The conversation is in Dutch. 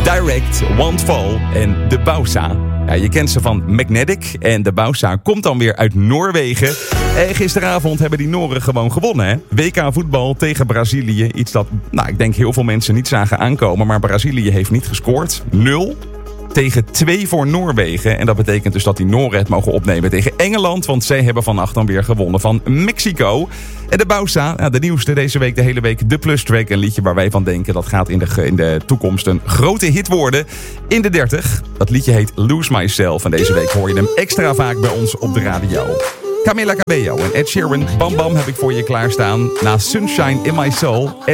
Direct, Won't Fall en De Bausa. Ja, je kent ze van Magnetic en De Bausa komt dan weer uit Noorwegen. En gisteravond hebben die Noren gewoon gewonnen. Hè? WK voetbal tegen Brazilië. Iets dat, ik denk heel veel mensen niet zagen aankomen. Maar Brazilië heeft niet gescoord. 0 tegen 2 voor Noorwegen. En dat betekent dus dat die Noren het mogen opnemen tegen Engeland. Want zij hebben vannacht dan weer gewonnen van Mexico. En De Bausa, de nieuwste deze week, de hele week. De Plus Track, een liedje waar wij van denken dat gaat in de toekomst een grote hit worden. In de 30. Dat liedje heet Lose Myself. En deze week hoor je hem extra vaak bij ons op de radio. Camila Cabello en Ed Sheeran, Bam Bam heb ik voor je klaarstaan. Na Sunshine in My Soul.